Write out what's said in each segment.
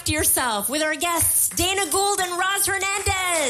to yourself with our guests, Dana Gould and Roz Hernandez.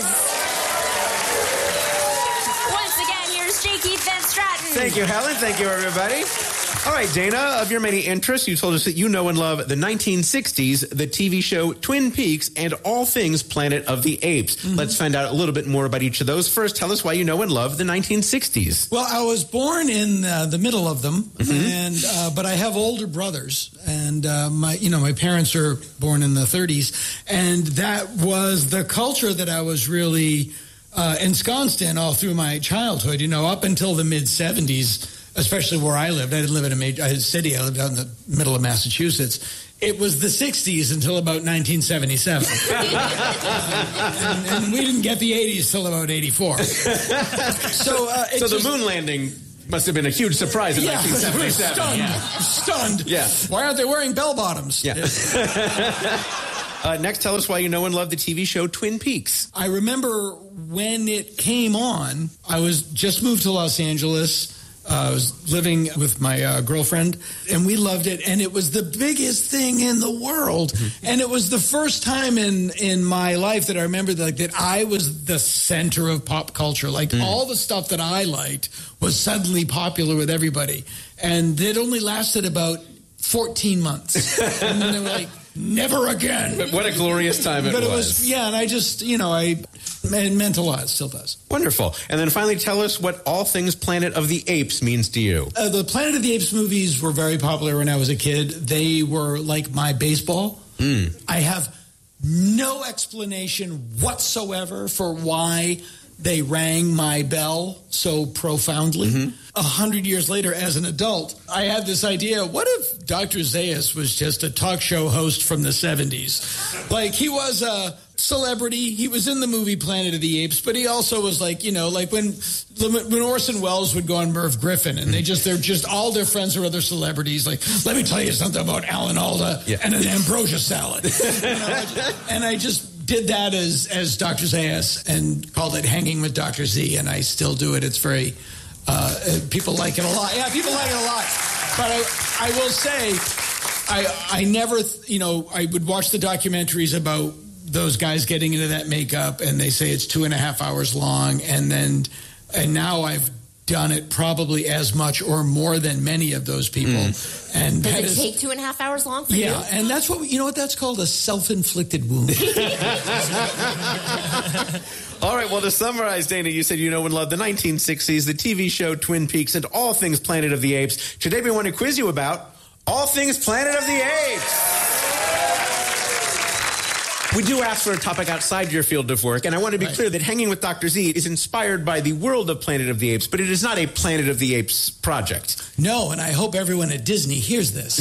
Once again, here's J. Keith Van Straten. Thank you, Helen. Thank you, everybody. All right, Dana, of your many interests, you told us that you know and love the 1960s, the TV show Twin Peaks, and all things Planet of the Apes. Mm-hmm. Let's find out a little bit more about each of those. First, tell us why you know and love the 1960s. Well, I was born in the middle of them, and but I have older brothers, and my parents are born in the 30s, and that was the culture that I was really ensconced in all through my childhood. Up until the mid 70s. Especially where I lived. I didn't live in a city. I lived out in the middle of Massachusetts. It was the 60s until about 1977. and we didn't get the 80s till about 84. So the moon landing must have been a huge surprise in 1977. Stunned. Yeah. Why aren't they wearing bell bottoms? Yeah. Next, tell us why you know and love the TV show Twin Peaks. I remember when it came on, I was just moved to Los Angeles. I was living with my girlfriend, and we loved it, and it was the biggest thing in the world. Mm-hmm. And it was the first time in my life that I remember that I was the center of pop culture. All the stuff that I liked was suddenly popular with everybody. And it only lasted about 14 months. And then they were like, never again. But what a glorious time it was. And I just, it meant a lot. It still does. Wonderful. And then finally, tell us what all things Planet of the Apes means to you. The Planet of the Apes movies were very popular when I was a kid. They were like my baseball. I have no explanation whatsoever for why they rang my bell so profoundly. 100 years later, as an adult, I had this idea, what if Dr. Zaius was just a talk show host from the 70s? He was a celebrity. He was in the movie Planet of the Apes, but he also was when Orson Welles would go on Merv Griffin, and they're just all their friends are other celebrities. Let me tell you something about Alan Alda and an ambrosia salad. And I just did that as Dr. Zaius and called it Hanging with Dr. Z, and I still do it. It's very... people like it a lot. Yeah, people like it a lot. But I will say, I never, I would watch the documentaries about those guys getting into that makeup, and they say it's 2.5 hours long, and now I've done it probably as much or more than many of those people. And does it take 2.5 hours long for you? Yeah, and that's what that's called, a self-inflicted wound. All right, well, to summarize, Dana, you said you know and love the 1960s, the TV show Twin Peaks, and all things Planet of the Apes. Today we want to quiz you about all things Planet of the Apes. We do ask for a topic outside your field of work, and I want to be clear that Hanging with Dr. Z is inspired by the world of Planet of the Apes, but it is not a Planet of the Apes project. No, and I hope everyone at Disney hears this.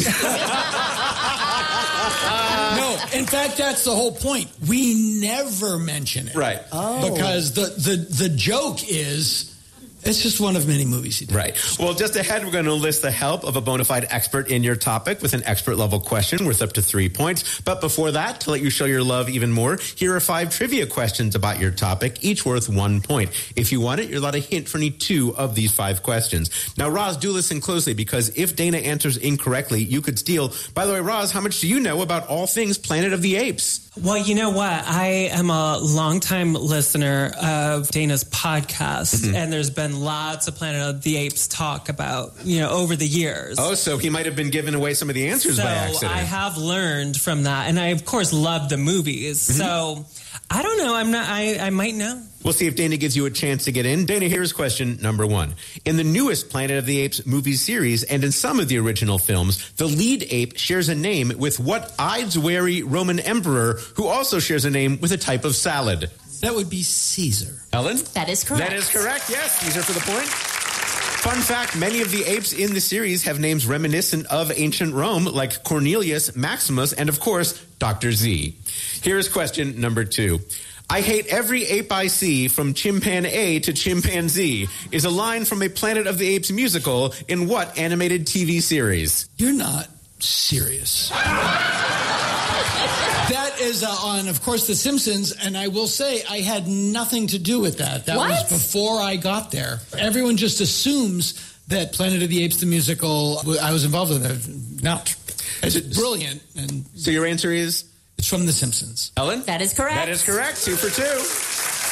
No, in fact, that's the whole point. We never mention it. Right. Oh. Because the joke is... It's just one of many movies he did. Right. Well, just ahead, we're going to enlist the help of a bona fide expert in your topic with an expert-level question worth up to 3 points. But before that, to let you show your love even more, here are 5 trivia questions about your topic, each worth 1 point. If you want it, you're allowed a hint for any 2 of these 5 questions. Now, Roz, do listen closely, because if Dana answers incorrectly, you could steal. By the way, Roz, how much do you know about all things Planet of the Apes? Well, you know what? I am a longtime listener of Dana's podcast, and there's been lots of Planet of the Apes talk about, over the years. Oh, so he might have been giving away some of the answers by accident. I have learned from that, and I, of course, love the movies. So, I don't know. I might know. We'll see if Dana gives you a chance to get in. Dana, here's question number 1. In the newest Planet of the Apes movie series and in some of the original films, the lead ape shares a name with what Ides-wary Roman emperor who also shares a name with a type of salad? That would be Caesar. Ellen? That is correct. That is correct, yes. Caesar for the point. Fun fact, many of the apes in the series have names reminiscent of ancient Rome, like Cornelius, Maximus, and of course, Dr. Z. Here is question number 2. I hate every ape I see, from chimpan A to chimpanzee, is a line from a Planet of the Apes musical in what animated TV series? You're not serious. That is on, of course, The Simpsons, and I will say I had nothing to do with that. That was before I got there. Everyone just assumes that Planet of the Apes, the musical, I was involved with it. No. It's brilliant. And so your answer is? It's from The Simpsons. Ellen? That is correct. That is correct. 2 for 2.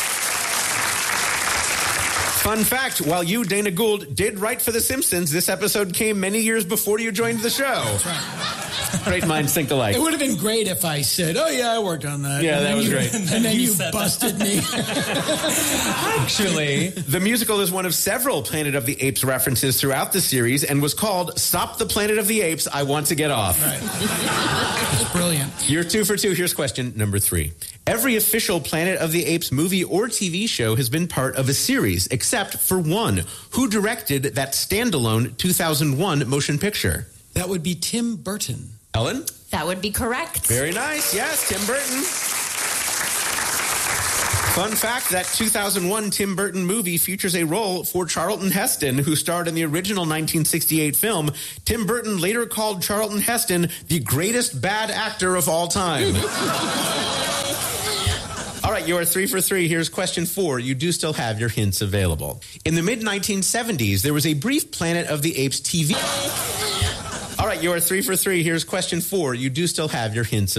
Fun fact, while you, Dana Gould, did write for The Simpsons, this episode came many years before you joined the show. That's right. Great minds think alike. It would have been great if I said, oh, yeah, I worked on that. Yeah, that was great. And then you busted me. Actually, The musical is one of several Planet of the Apes references throughout the series and was called Stop the Planet of the Apes, I Want to Get Off. Right. Brilliant. You're 2 for 2. Here's question number 3. Every official Planet of the Apes movie or TV show has been part of a series, except for one. Who directed that standalone 2001 motion picture? That would be Tim Burton. Ellen? That would be correct. Very nice. Yes, Tim Burton. Fun fact, that 2001 Tim Burton movie features a role for Charlton Heston, who starred in the original 1968 film. Tim Burton later called Charlton Heston the greatest bad actor of all time. All right, you are 3 for 3. Here's question 4. You do still have your hints available. In the mid-1970s, there was a brief Planet of the Apes TV. All right, you are 3 for 3. Here's question 4. You do still have your hints available.